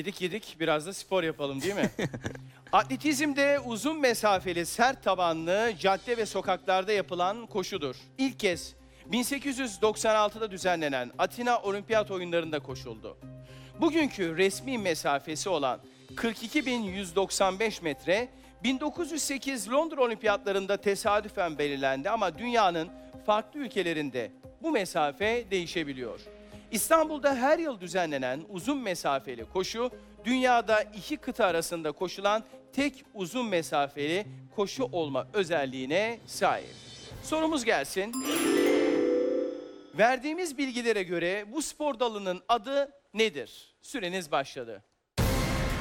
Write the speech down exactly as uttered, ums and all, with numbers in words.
Yedik yedik, biraz da spor yapalım değil mi? Atletizmde uzun mesafeli, sert tabanlı, cadde ve sokaklarda yapılan koşudur. İlk kez bin sekiz yüz doksan altıda düzenlenen Atina Olimpiyat Oyunları'nda koşuldu. Bugünkü resmi mesafesi olan kırk iki bin yüz doksan beş metre, bin dokuz yüz sekiz Londra Olimpiyatlarında tesadüfen belirlendi ama dünyanın farklı ülkelerinde bu mesafe değişebiliyor. İstanbul'da her yıl düzenlenen uzun mesafeli koşu, dünyada iki kıta arasında koşulan tek uzun mesafeli koşu olma özelliğine sahip. Sorumuz gelsin. Verdiğimiz bilgilere göre bu spor dalının adı nedir? Süreniz başladı.